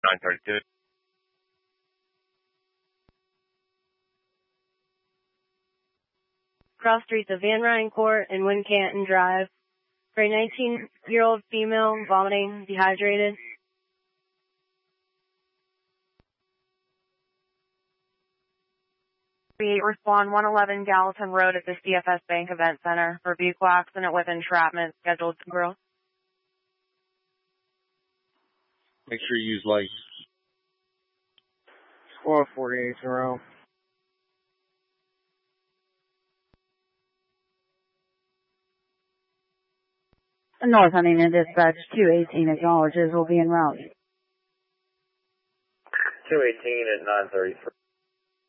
932. Cross streets of Van Ryan Court and Wincanton Drive. For a 19-year-old female vomiting, dehydrated. Respond 111 Gallatin Road at the CFS Bank Event Center for vehicle accident with entrapment scheduled tomorrow. Make sure you use lights. Squad 48 in a row. North Huntington Dispatch 218 acknowledges will be en route. 218 at 933.